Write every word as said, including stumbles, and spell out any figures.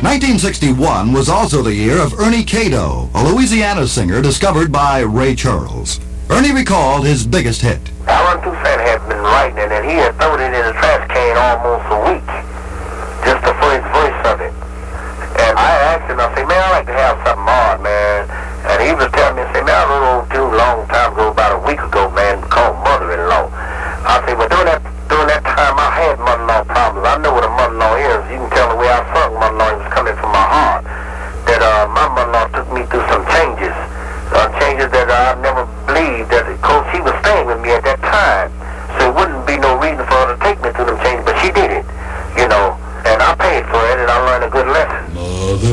nineteen sixty-one was also the year of Ernie Cato, a Louisiana singer discovered by Ray Charles. Ernie recalled his biggest hit. Alan Toussaint had been writing it, and he had